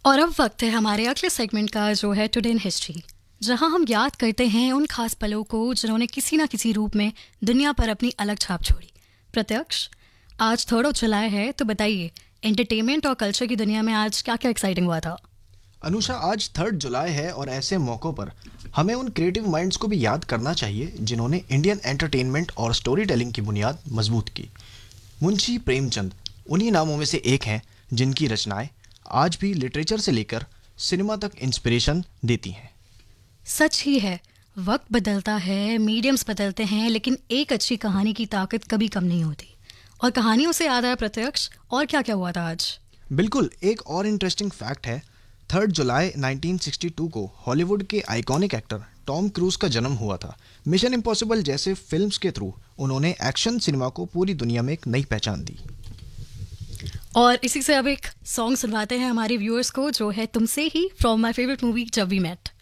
और अब वक्त है हमारे अगले सेगमेंट का, जो है टुडे इन हिस्ट्री, जहां हम याद करते हैं उन खास पलों को जिन्होंने किसी न किसी रूप में दुनिया पर अपनी अलग छाप छोड़ी। प्रत्यक्ष, आज 3 जुलाई है, तो बताइए एंटरटेनमेंट और कल्चर की दुनिया में आज क्या क्या एक्साइटिंग हुआ था। अनुषा, आज 3 जुलाई है और ऐसे मौक़ों पर हमें उन क्रिएटिव माइंड्स को भी याद करना चाहिए जिन्होंने इंडियन एंटरटेनमेंट और स्टोरी टेलिंग की बुनियाद मजबूत की। मुंशी प्रेमचंद उन्हीं नामों में से एक हैं जिनकी रचनाएं आज भी लिटरेचर से लेकर सिनेमा तक इंस्पिरेशन देती हैं। सच ही है, वक्त बदलता है, मीडियम्स बदलते हैं, लेकिन एक अच्छी कहानी की ताकत कभी कम नहीं होती। और कहानियों से याद आया प्रत्यक्ष, और क्या क्या हुआ था आज? बिल्कुल, एक और इंटरेस्टिंग फैक्ट है, 3 जुलाई 1962 को हॉलीवुड के आइकॉनिक एक्टर टॉम क्रूज का जन्म हुआ था। मिशन इम्पॉसिबल जैसे फिल्म्स के थ्रू उन्होंने एक्शन सिनेमा को पूरी दुनिया में एक नई पहचान दी। और इसी से अब एक सॉन्ग सुनवाते हैं हमारे व्यूअर्स को, जो है तुमसे ही, फ्रॉम माय फेवरेट मूवी जब वी मेट।